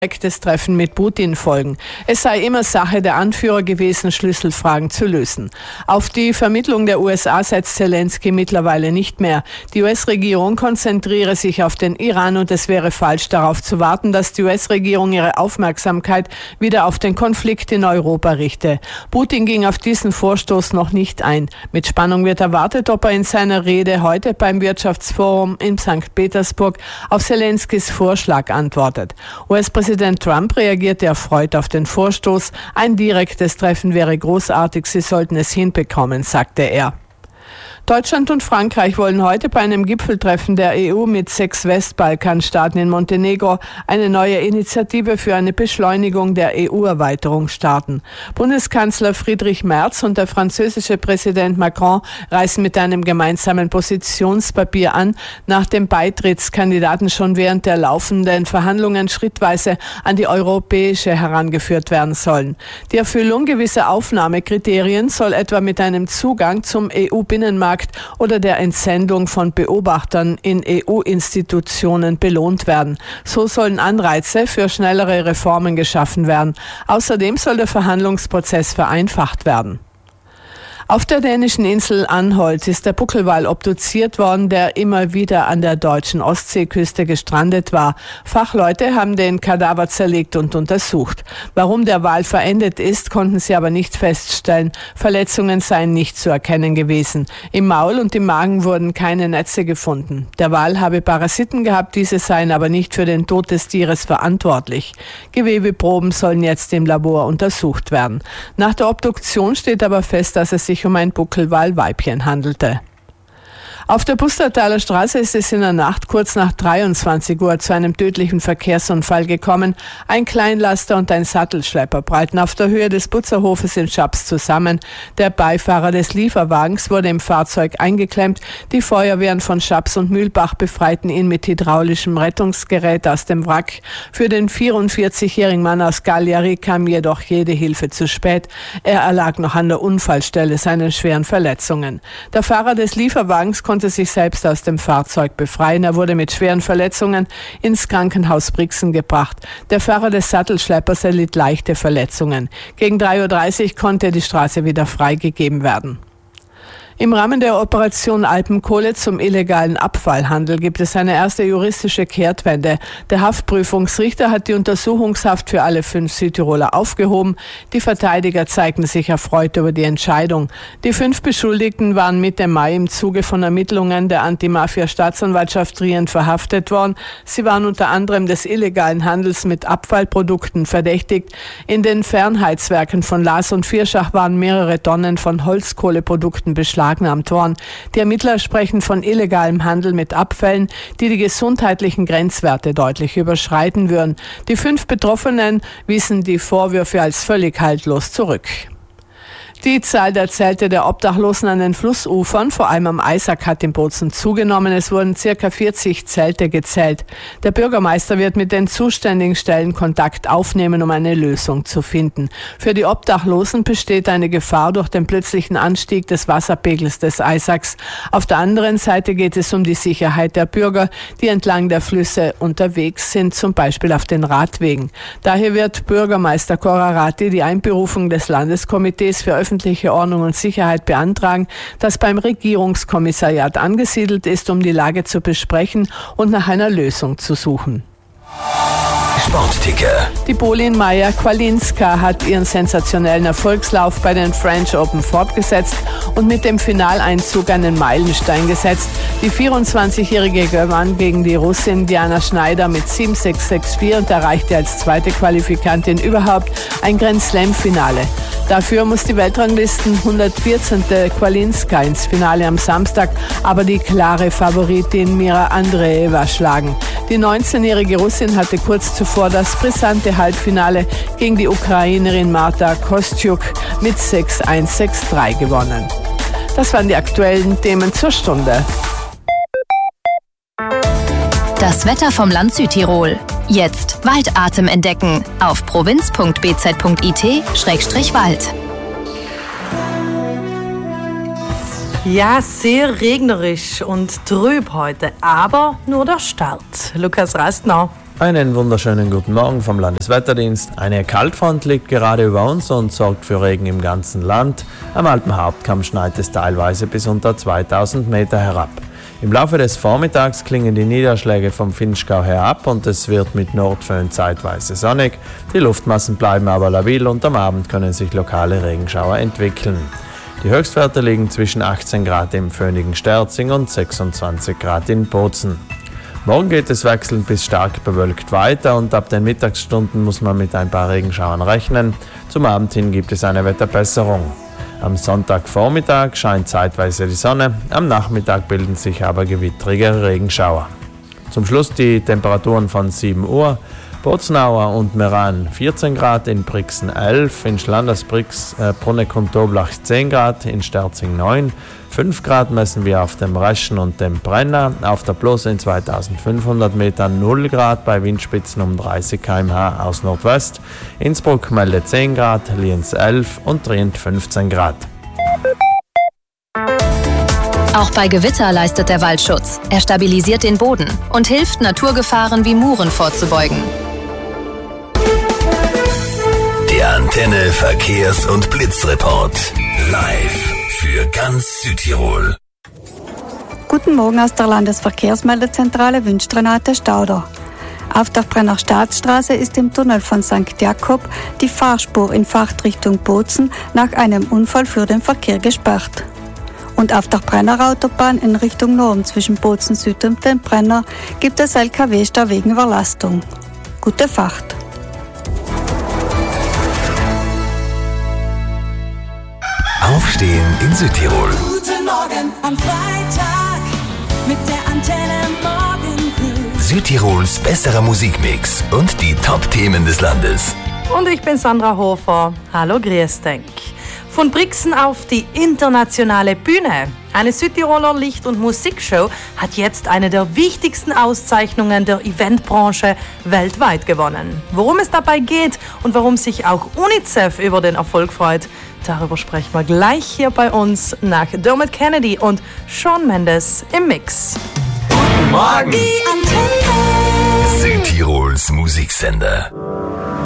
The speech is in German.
direktes Treffen mit Putin folgen. Es sei immer Sache der Anführer gewesen, Schlüsselfragen zu lösen. Auf die Vermittlung der USA setzt Zelensky mittlerweile nicht mehr. Die US-Regierung konzentriere sich auf den Iran und es wäre falsch, darauf zu warten, dass die US-Regierung ihre Aufmerksamkeit wieder auf den Konflikt in Europa richte. Putin ging auf diesen Vorstoß noch nicht ein. Mit Spannung wird erwartet, ob er in seiner Rede heute beim Wirtschaftsforum in St. Petersburg auf Zelenskys Vorschlag antwortet. US-Präsident Trump reagierte erfreut auf den Vorstoß. Ein direktes Treffen wäre großartig, sie sollten es hinbekommen, sagte er. Deutschland und Frankreich wollen heute bei einem Gipfeltreffen der EU mit 6 Westbalkanstaaten in Montenegro eine neue Initiative für eine Beschleunigung der EU-Erweiterung starten. Bundeskanzler Friedrich Merz und der französische Präsident Macron reisen mit einem gemeinsamen Positionspapier an, nachdem Beitrittskandidaten schon während der laufenden Verhandlungen schrittweise an die europäische herangeführt werden sollen. Die Erfüllung gewisser Aufnahmekriterien soll etwa mit einem Zugang zum EU-Binnenmarkt oder der Entsendung von Beobachtern in EU-Institutionen belohnt werden. So sollen Anreize für schnellere Reformen geschaffen werden. Außerdem soll der Verhandlungsprozess vereinfacht werden. Auf der dänischen Insel Anholt ist der Buckelwal obduziert worden, der immer wieder an der deutschen Ostseeküste gestrandet war. Fachleute haben den Kadaver zerlegt und untersucht. Warum der Wal verendet ist, konnten sie aber nicht feststellen. Verletzungen seien nicht zu erkennen gewesen. Im Maul und im Magen wurden keine Netze gefunden. Der Wal habe Parasiten gehabt, diese seien aber nicht für den Tod des Tieres verantwortlich. Gewebeproben sollen jetzt im Labor untersucht werden. Nach der Obduktion steht aber fest, dass es sich um ein Buckelwalweibchen handelte. Auf der Pustertaler Straße ist es in der Nacht kurz nach 23 Uhr zu einem tödlichen Verkehrsunfall gekommen. Ein Kleinlaster und ein Sattelschlepper prallten auf der Höhe des Putzerhofes in Schaps zusammen. Der Beifahrer des Lieferwagens wurde im Fahrzeug eingeklemmt. Die Feuerwehren von Schaps und Mühlbach befreiten ihn mit hydraulischem Rettungsgerät aus dem Wrack. Für den 44-jährigen Mann aus Cagliari kam jedoch jede Hilfe zu spät. Er erlag noch an der Unfallstelle seinen schweren Verletzungen. Der Fahrer des Lieferwagens konnte sich selbst aus dem Fahrzeug befreien. Er wurde mit schweren Verletzungen ins Krankenhaus Brixen gebracht. Der Fahrer des Sattelschleppers erlitt leichte Verletzungen. Gegen 3:30 Uhr konnte die Straße wieder freigegeben werden. Im Rahmen der Operation Alpenkohle zum illegalen Abfallhandel gibt es eine erste juristische Kehrtwende. Der Haftprüfungsrichter hat die Untersuchungshaft für alle 5 Südtiroler aufgehoben. Die Verteidiger zeigten sich erfreut über die Entscheidung. Die 5 Beschuldigten waren Mitte Mai im Zuge von Ermittlungen der Antimafia-Staatsanwaltschaft Trient verhaftet worden. Sie waren unter anderem des illegalen Handels mit Abfallprodukten verdächtigt. In den Fernheizwerken von Laas und Vierschach waren mehrere Tonnen von Holzkohleprodukten beschlagnahmt worden. Die Ermittler sprechen von illegalem Handel mit Abfällen, die gesundheitlichen Grenzwerte deutlich überschreiten würden. Die 5 Betroffenen wiesen die Vorwürfe als völlig haltlos zurück. Die Zahl der Zelte der Obdachlosen an den Flussufern, vor allem am Eisack, hat in Bozen zugenommen. Es wurden ca. 40 Zelte gezählt. Der Bürgermeister wird mit den zuständigen Stellen Kontakt aufnehmen, um eine Lösung zu finden. Für die Obdachlosen besteht eine Gefahr durch den plötzlichen Anstieg des Wasserpegels des Eisacks. Auf der anderen Seite geht es um die Sicherheit der Bürger, die entlang der Flüsse unterwegs sind, zum Beispiel auf den Radwegen. Daher wird Bürgermeister Korarati die Einberufung des Landeskomitees für öffentliche Ordnung und Sicherheit beantragen, das beim Regierungskommissariat angesiedelt ist, um die Lage zu besprechen und nach einer Lösung zu suchen. Sportticker. Die Polin Maja Kwalinska hat ihren sensationellen Erfolgslauf bei den French Open fortgesetzt und mit dem Finaleinzug einen Meilenstein gesetzt. Die 24-Jährige gewann gegen die Russin Diana Schneider mit 7-6, 6-4 und erreichte als zweite Qualifikantin überhaupt ein Grand-Slam-Finale. Dafür muss die Weltranglisten 114. Kwalinska ins Finale am Samstag, aber die klare Favoritin Mira Andreeva schlagen. Die 19-jährige Russin hatte kurz zuvor das brisante Halbfinale gegen die Ukrainerin Marta Kostyuk mit 6-1, 6-3 gewonnen. Das waren die aktuellen Themen zur Stunde. Das Wetter vom Land Südtirol. Jetzt Waldatem entdecken auf provinz.bz.it/Wald. Ja, sehr regnerisch und trüb heute, aber nur der Start. Lukas Rastner. Einen wunderschönen guten Morgen vom Landeswetterdienst. Eine Kaltfront liegt gerade über uns und sorgt für Regen im ganzen Land. Am Alpenhauptkamm schneit es teilweise bis unter 2000 Meter herab. Im Laufe des Vormittags klingen die Niederschläge vom Vinschgau her ab und es wird mit Nordföhn zeitweise sonnig. Die Luftmassen bleiben aber labil und am Abend können sich lokale Regenschauer entwickeln. Die Höchstwerte liegen zwischen 18 Grad im föhnigen Sterzing und 26 Grad in Bozen. Morgen geht es wechselnd bis stark bewölkt weiter und ab den Mittagsstunden muss man mit ein paar Regenschauern rechnen. Zum Abend hin gibt es eine Wetterbesserung. Am Sonntagvormittag scheint zeitweise die Sonne, am Nachmittag bilden sich aber gewittrige Regenschauer. Zum Schluss die Temperaturen von 7 Uhr. Bozenauer und Meran 14 Grad, in Brixen 11, in Schlanders-Brix, Bruneck und Toblach 10 Grad, in Sterzing 9, 5 Grad messen wir auf dem Reschen und dem Brenner, auf der Bloß in 2500 Metern 0 Grad bei Windspitzen um 30 km/h aus Nordwest, Innsbruck meldet 10 Grad, Lienz 11 und Trient 15 Grad. Auch bei Gewitter leistet der Waldschutz. Er stabilisiert den Boden und hilft, Naturgefahren wie Muren vorzubeugen. Der Antenne Verkehrs- und Blitzreport. Live für ganz Südtirol. Guten Morgen aus der Landesverkehrsmeldezentrale wünscht Renate Stauder. Auf der Brenner Staatsstraße ist im Tunnel von St. Jakob die Fahrspur in Fahrtrichtung Bozen nach einem Unfall für den Verkehr gesperrt. Und auf der Brenner Autobahn in Richtung Norden zwischen Bozen Süd und dem Brenner gibt es LKW-Stau wegen Überlastung. Gute Fahrt! Aufstehen in Südtirol. Guten Morgen am Freitag mit der Antenne Morgencrew. Südtirols besserer Musikmix und die Top-Themen des Landes. Und ich bin Sandra Hofer. Hallo, grüß dich. Von Brixen auf die internationale Bühne. Eine Südtiroler Licht- und Musikshow hat jetzt eine der wichtigsten Auszeichnungen der Eventbranche weltweit gewonnen. Worum es dabei geht und warum sich auch UNICEF über den Erfolg freut, darüber sprechen wir gleich hier bei uns nach Dermot Kennedy und Shawn Mendes im Mix. Guten Morgen! Die Antenne. Südtirols Musiksender.